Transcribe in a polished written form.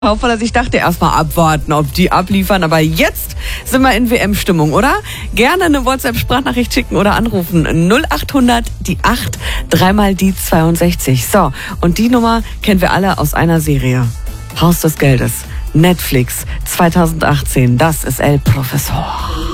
Also ich dachte erstmal abwarten, ob die abliefern, aber jetzt sind wir in WM-Stimmung, oder? Gerne eine WhatsApp-Sprachnachricht schicken oder anrufen. 0800 die 8, dreimal die 62. So, und die Nummer kennen wir alle aus einer Serie. Haus des Geldes, Netflix, 2018, das ist El Professor.